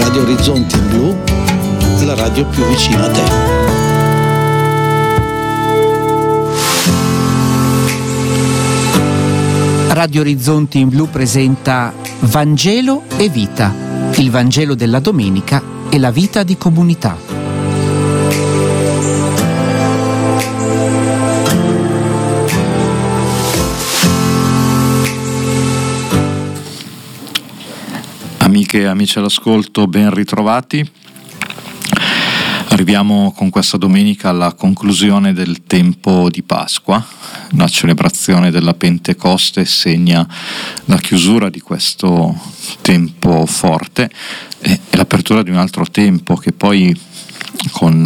Radio Orizzonti Blu, la radio più vicina a te. Radio Orizzonti in Blu presenta Vangelo e Vita, il Vangelo della domenica e la vita di comunità. Amiche e amici all'ascolto, ben ritrovati. Arriviamo con questa domenica alla conclusione del tempo di Pasqua. La celebrazione della Pentecoste segna la chiusura di questo tempo forte e l'apertura di un altro tempo che poi con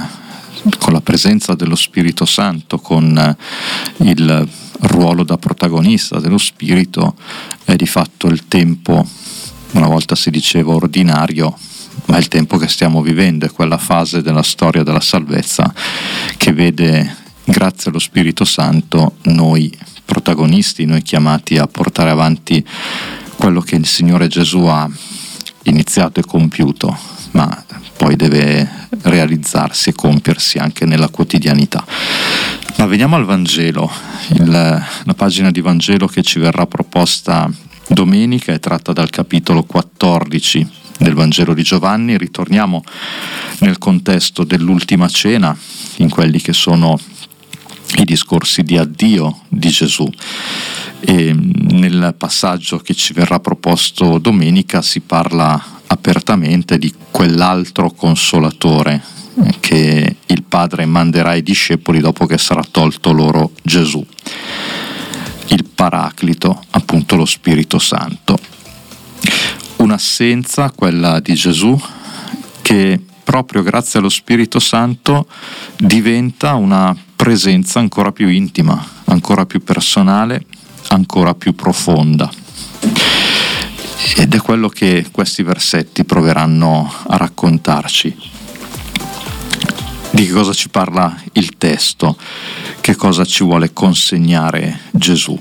la presenza dello Spirito Santo, con il ruolo da protagonista dello Spirito, è di fatto il tempo, una volta si diceva ordinario, ma è il tempo che stiamo vivendo, è quella fase della storia della salvezza che vede, grazie allo Spirito Santo, noi protagonisti, noi chiamati a portare avanti quello che il Signore Gesù ha iniziato e compiuto, ma poi deve realizzarsi e compiersi anche nella quotidianità. Ma veniamo al Vangelo. La pagina di Vangelo che ci verrà proposta domenica è tratta dal capitolo 14 del Vangelo di Giovanni. Ritorniamo nel contesto dell'ultima cena, in quelli che sono i discorsi di addio di Gesù, e nel passaggio che ci verrà proposto domenica si parla apertamente di quell'altro consolatore che il Padre manderà ai discepoli dopo che sarà tolto loro Gesù, il Paraclito, appunto lo Spirito Santo. Un'assenza, quella di Gesù, che proprio grazie allo Spirito Santo diventa una presenza ancora più intima, ancora più personale, ancora più profonda. Ed è quello che questi versetti proveranno a raccontarci. Di che cosa ci parla il testo? Che cosa ci vuole consegnare Gesù?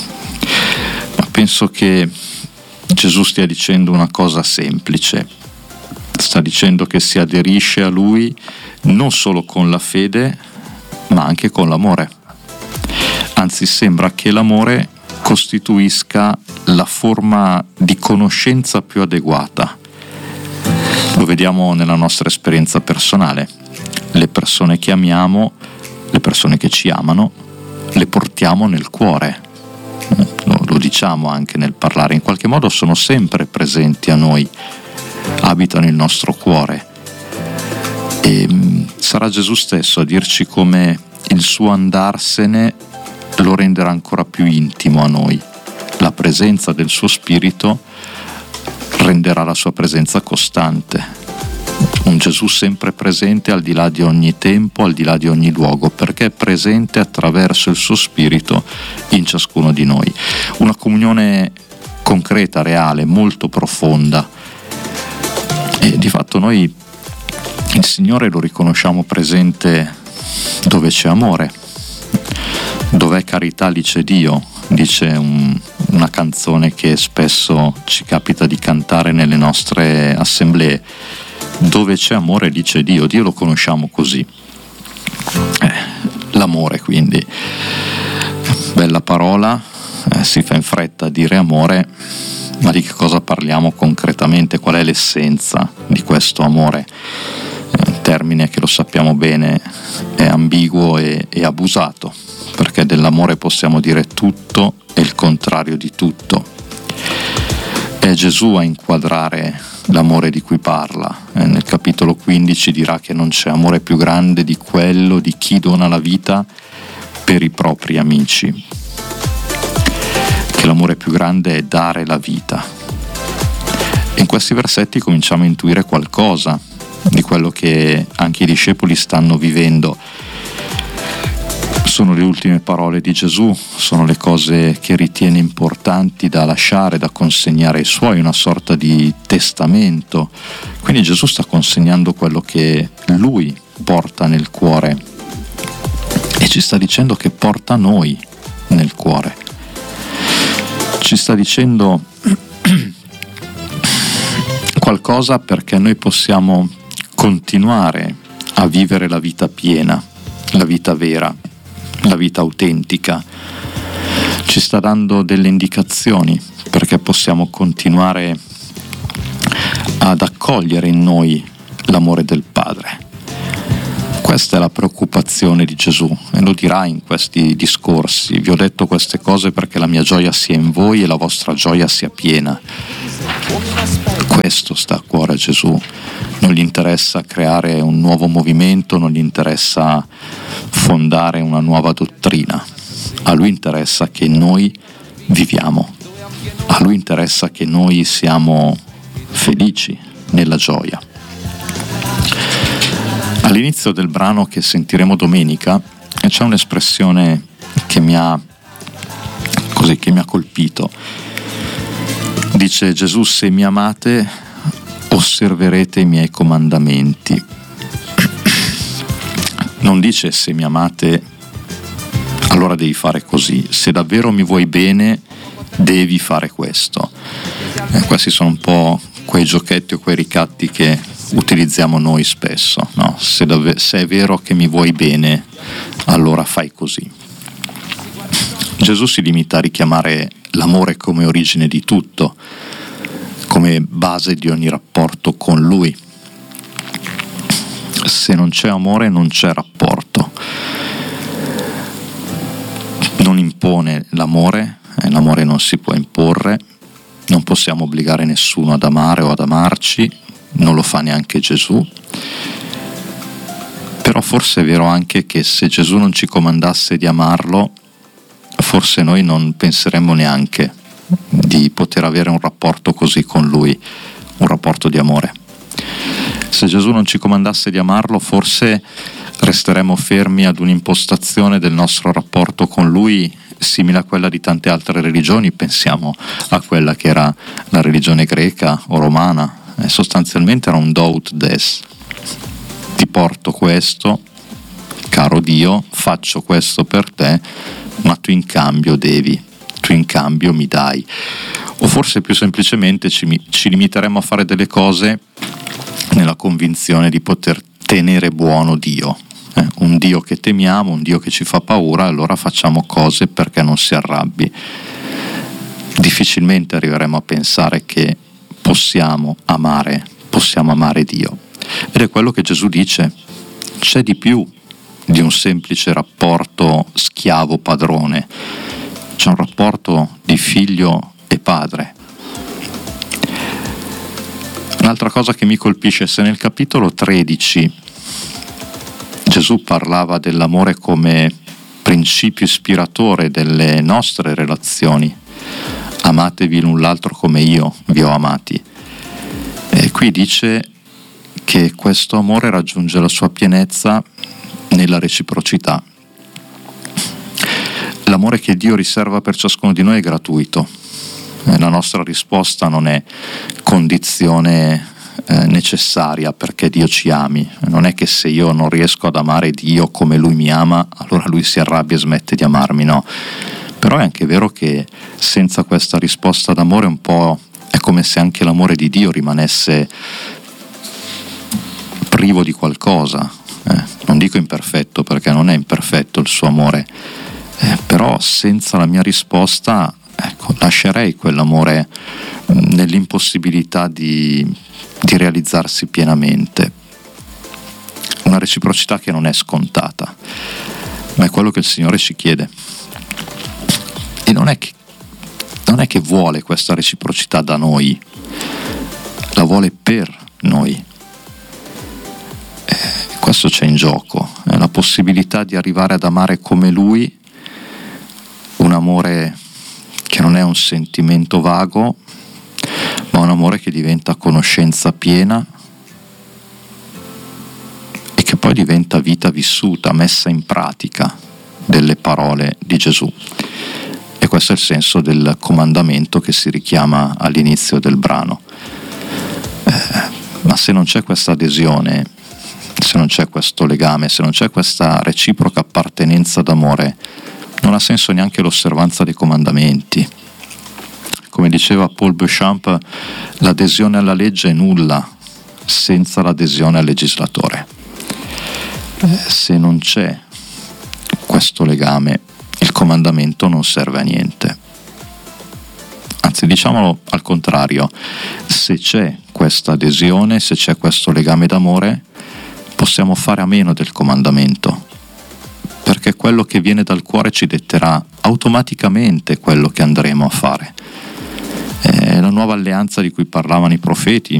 Ma penso che Gesù stia dicendo una cosa semplice. Sta dicendo che si aderisce a Lui non solo con la fede, ma anche con l'amore. Anzi, sembra che l'amore costituisca la forma di conoscenza più adeguata. Lo vediamo nella nostra esperienza personale. Le persone che amiamo, le persone che ci amano, le portiamo nel cuore. Lo diciamo anche nel parlare, in qualche modo sono sempre presenti a noi, abitano il nostro cuore. E sarà Gesù stesso a dirci come il suo andarsene lo renderà ancora più intimo a noi. La presenza del suo Spirito renderà la sua presenza costante. Un Gesù sempre presente al di là di ogni tempo, al di là di ogni luogo, perché è presente attraverso il suo Spirito in ciascuno di noi. Una comunione concreta, reale, molto profonda. E di fatto noi il Signore lo riconosciamo presente dove c'è amore. Dov'è carità lì c'è Dio, dice una canzone che spesso ci capita di cantare nelle nostre assemblee. Dove c'è amore lì c'è Dio. Dio lo conosciamo così. L'amore, quindi, bella parola, si fa in fretta a dire amore, ma di che cosa parliamo concretamente? Qual è l'essenza di questo amore? Un termine che, lo sappiamo bene, è ambiguo e abusato, perché dell'amore possiamo dire tutto e il contrario di tutto. È Gesù a inquadrare l'amore di cui parla. Nel capitolo 15 dirà che non c'è amore più grande di quello di chi dona la vita per i propri amici, che l'amore più grande è dare la vita. In questi versetti cominciamo a intuire qualcosa di quello che anche i discepoli stanno vivendo. Sono le ultime parole di Gesù, sono le cose che ritiene importanti da lasciare, da consegnare ai suoi, una sorta di testamento. Quindi Gesù sta consegnando quello che Lui porta nel cuore e ci sta dicendo che porta noi nel cuore. Ci sta dicendo qualcosa perché noi possiamo continuare a vivere la vita piena, la vita vera, la vita autentica. Ci sta dando delle indicazioni perché possiamo continuare ad accogliere in noi l'amore del Padre. Questa è la preoccupazione di Gesù e lo dirà in questi discorsi. Vi ho detto queste cose perché la mia gioia sia in voi e la vostra gioia sia piena. Questo sta a cuore a Gesù. Non gli interessa creare un nuovo movimento, non gli interessa fondare una nuova dottrina. A lui interessa che noi viviamo. A lui interessa che noi siamo felici nella gioia. All'inizio del brano che sentiremo domenica c'è un'espressione che mi ha colpito. Dice Gesù: se mi amate, osserverete i miei comandamenti. Non dice se mi amate, allora devi fare così. Se davvero mi vuoi bene, devi fare questo. Questi sono un po' quei giochetti o quei ricatti che utilizziamo noi spesso, no? Se è vero che mi vuoi bene, allora fai così. Gesù si limita a richiamare l'amore come origine di tutto, come base di ogni rapporto con Lui. Se non c'è amore, non c'è rapporto. Non impone l'amore non si può imporre, non possiamo obbligare nessuno ad amare o ad amarci, non lo fa neanche Gesù. Però forse è vero anche che se Gesù non ci comandasse di amarlo, forse noi non penseremmo neanche di poter avere un rapporto così con Lui, un rapporto di amore. Se Gesù non ci comandasse di amarlo, forse resteremmo fermi ad un'impostazione del nostro rapporto con Lui simile a quella di tante altre religioni. Pensiamo a quella che era la religione greca o romana. Sostanzialmente era un do ut des. Ti porto questo, caro Dio, faccio questo per te, ma tu in cambio devi, tu in cambio mi dai. O forse più semplicemente ci limiteremmo a fare delle cose nella convinzione di poter tenere buono Dio. Un Dio che temiamo, un Dio che ci fa paura, allora facciamo cose perché non si arrabbi. Difficilmente arriveremo a pensare che possiamo amare Dio. Ed è quello che Gesù dice: c'è di più di un semplice rapporto schiavo-padrone, c'è un rapporto di figlio e padre. Un'altra cosa che mi colpisce, se nel capitolo 13 Gesù parlava dell'amore come principio ispiratore delle nostre relazioni, amatevi l'un l'altro come io vi ho amati, e qui dice che questo amore raggiunge la sua pienezza nella reciprocità. L'amore che Dio riserva per ciascuno di noi è gratuito. La nostra risposta non è condizione necessaria perché Dio ci ami. Non è che se io non riesco ad amare Dio come Lui mi ama, allora Lui si arrabbia e smette di amarmi, no. Però è anche vero che senza questa risposta d'amore un po' è come se anche l'amore di Dio rimanesse privo di qualcosa. Non dico imperfetto perché non è imperfetto il suo amore, però senza la mia risposta, lascerei quell'amore nell'impossibilità di realizzarsi pienamente. Una reciprocità che non è scontata, ma è quello che il Signore ci chiede. E non è che vuole questa reciprocità da noi, la vuole per noi. Questo c'è in gioco, è la possibilità di arrivare ad amare come Lui, un amore che non è un sentimento vago, ma un amore che diventa conoscenza piena e che poi diventa vita vissuta, messa in pratica delle parole di Gesù. E questo è il senso del comandamento che si richiama all'inizio del brano. Ma se non c'è questa adesione, se non c'è questo legame, se non c'è questa reciproca appartenenza d'amore, non ha senso neanche l'osservanza dei comandamenti. come diceva Paul Beauchamp, l'adesione alla legge è nulla senza l'adesione al legislatore. Se non c'è questo legame, il comandamento non serve a niente. Anzi, diciamolo al contrario, se c'è questa adesione, se c'è questo legame d'amore, possiamo fare a meno del comandamento, perché quello che viene dal cuore ci detterà automaticamente quello che andremo a fare. La nuova alleanza di cui parlavano i profeti